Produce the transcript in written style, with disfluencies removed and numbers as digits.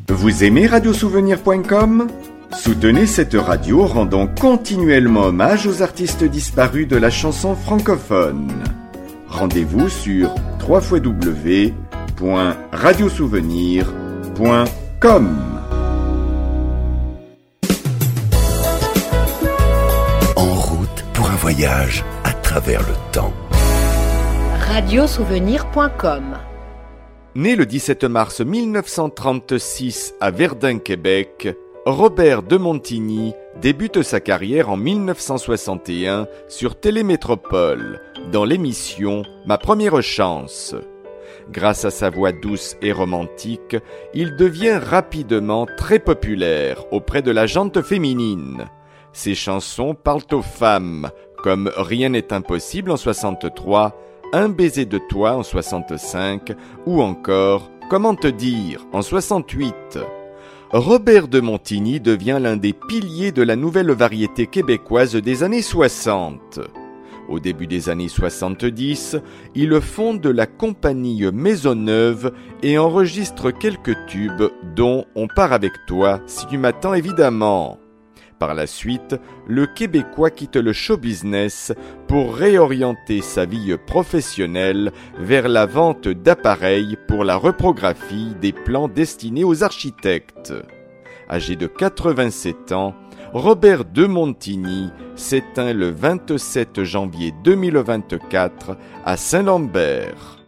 Vous aimez radiosouvenir.com ? Soutenez cette radio rendant continuellement hommage aux artistes disparus de la chanson francophone. Rendez-vous sur www.radiosouvenir.com. En route pour un voyage à travers le temps. Radiosouvenir.com. Né le 17 mars 1936 à Verdun, Québec, Robert de Montigny débute sa carrière en 1961 sur Télémétropole, dans l'émission Ma première chance. Grâce à sa voix douce et romantique, il devient rapidement très populaire auprès de la gente féminine. Ses chansons parlent aux femmes, comme Rien n'est impossible en 63, Un baiser de toi en 65 ou encore Comment te dire en 68. Robert de Montigny devient l'un des piliers de la nouvelle variété québécoise des années 60. Au début des années 70, il fonde la compagnie Maisonneuve et enregistre quelques tubes dont On part avec toi, Si tu m'attends évidemment. Par la suite, le Québécois quitte le show business pour réorienter sa vie professionnelle vers la vente d'appareils pour la reprographie des plans destinés aux architectes. Âgé de 87 ans, Robert de Montigny s'éteint le 27 janvier 2024 à Saint-Lambert.